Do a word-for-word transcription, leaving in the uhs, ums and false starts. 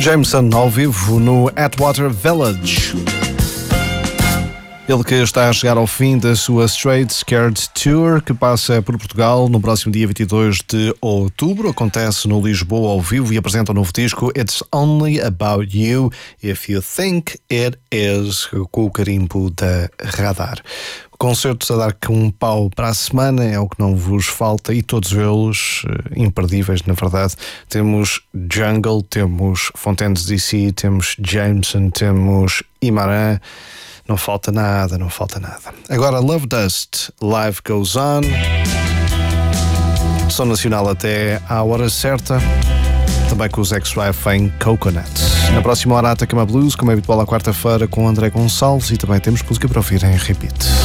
Jameson ao vivo no Atwater Village. Ele que está a chegar ao fim da sua Straight Scared Tour, que passa por Portugal no próximo dia vinte e dois de outubro. Acontece no Lisboa ao vivo e apresenta o novo disco It's Only About You If You Think It Is, com o carimbo da Radar. Concertos a dar com um pau para a semana é o que não vos falta, e todos eles imperdíveis, na verdade. Temos Jungle, temos Fontaines D C, temos Jameson, temos Imarã. Não falta nada, não falta nada. Agora Love Dust, Life Goes On. Som nacional até à hora certa. Também com os X-Wife em Coconut. Na próxima hora, Atacama Blues, como é habitual à quarta-feira, com André Gonçalves. E também temos música para ouvir em repeat.